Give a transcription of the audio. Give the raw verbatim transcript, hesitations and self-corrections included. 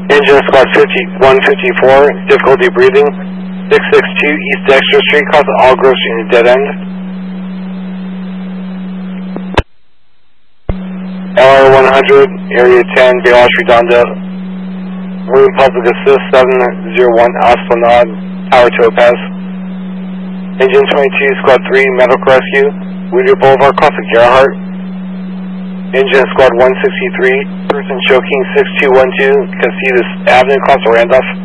Engine Squad fifty-one fifty-four, difficulty breathing. six six two East Dexter Street, cross Allgrove Street, dead end. L R one hundred, Area ten, Baywatch Redondo. Marine Public Assist seven zero one, Esplanade, Tower Topaz. Engine twenty-two, Squad three, Medical Rescue, Whittier Boulevard, cross the Gerhardt. Engine Squad one sixty-three, person choking six two one two, Casitas Avenue, cross Randolph.